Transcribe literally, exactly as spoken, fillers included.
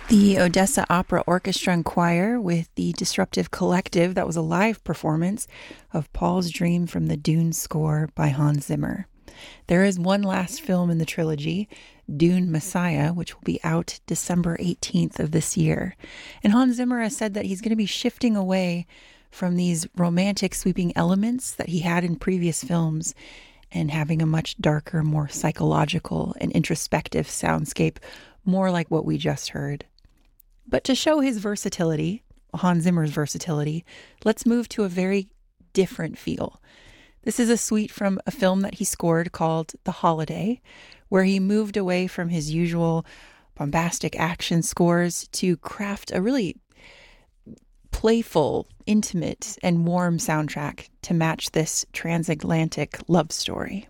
The Odessa Opera Orchestra and Choir with the Disruptive Collective. That was a live performance of Paul's Dream from the Dune score by Hans Zimmer. There is one last film in the trilogy, Dune Messiah, which will be out December eighteenth of this year. And Hans Zimmer has said that he's going to be shifting away from these romantic sweeping elements that he had in previous films and having a much darker, more psychological and introspective soundscape, more like what we just heard. But to show his versatility, Hans Zimmer's versatility, let's move to a very different feel. This is a suite from a film that he scored called The Holiday, where he moved away from his usual bombastic action scores to craft a really playful, intimate, and warm soundtrack to match this transatlantic love story.